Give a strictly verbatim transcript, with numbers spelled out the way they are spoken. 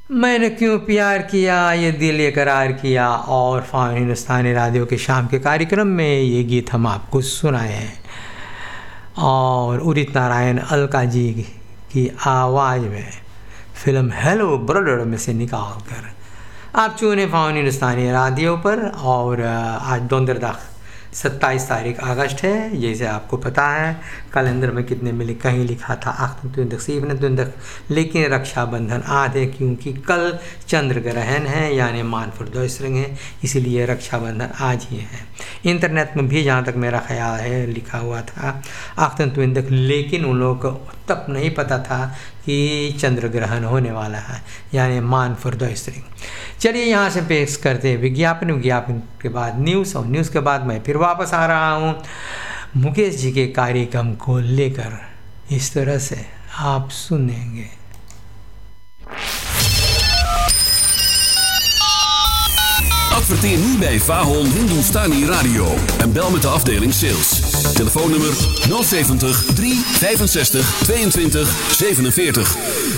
मैंने क्यों प्यार किया, ये दिल ये करार किया और फाउन हिंदुस्तानी रेडियो के शाम के कार्यक्रम में ये गीत हम आपको सुनाए हैं और उदित नारायण अलका जी की आवाज़ में फिल्म हेलो ब्रदर में से निकाल कर आप चुने फाउन हिंदुस्तानी रेडियो पर। और आज दोनदरदाख सत्ताईस तारीख अगस्त है, जैसे आपको पता है कैलेंडर में कितने में कहीं लिखा था अख्तुंदख सीवनतुंदख, लेकिन रक्षाबंधन आज है क्योंकि कल चंद्र ग्रहण है यानी मानफुर दोसरंग है, इसीलिए रक्षाबंधन आज ही है। इंटरनेट में भी जहाँ तक मेरा ख्याल है लिखा हुआ था अख्तुंदख, लेकिन उन लोगों को तब नहीं पता था कि चंद्र ग्रहण होने वाला है यानी मानफुर दोसरंग। चलिए यहाँ से पेश करते हैं विज्ञापन, विज्ञापन के बाद न्यूज़ और न्यूज़ के बाद मैं फिर वापस आ रहा हूँ मुकेश जी के कार्यक्रम को लेकर। इस तरह से आप सुनेंगे। Adverteer nu bij Fahon Hindustani Radio en bel met de afdeling sales. Telefoonnummer nul zeventig, drie vijfenzestig, tweeëntwintig, zevenenveertig.